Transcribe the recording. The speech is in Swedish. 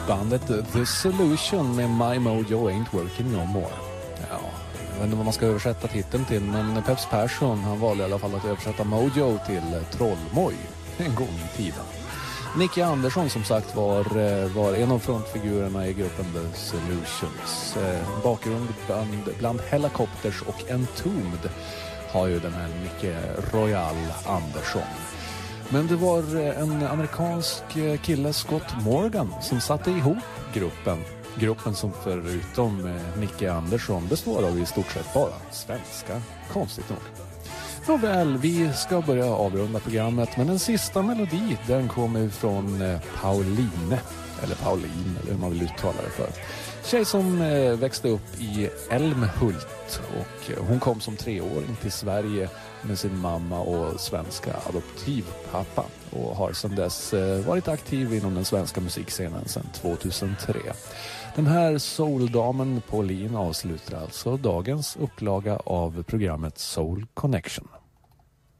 Bandet The Solution med My Mojo Ain't Working No More. Ja, jag vet inte vad man ska översätta titeln till, men Peps Persson han valde i alla fall att översätta Mojo till Trollmoj en gång i tiden. Nicky Andersson som sagt var en av frontfigurerna i gruppen The Solutions. Bakgrund bland Helicopters och Entombed har ju den här Nicky Royal Andersson. Men det var en amerikansk kille, Scott Morgan, som satte ihop gruppen som förutom Nicky Andersson består av i stort sett bara svenska, konstigt nog. Nåväl, vi ska börja avrunda programmet, men den sista melodi den kommer från Pauline, eller hur man vill uttala det för. Tjej som växte upp i Älmhult och hon kom som 3-åring till Sverige med sin mamma och svenska adoptivpappa och har sedan dess varit aktiv inom den svenska musikscenen sedan 2003. Den här souldamen Pauline avslutar alltså dagens upplaga av programmet Soul Connection.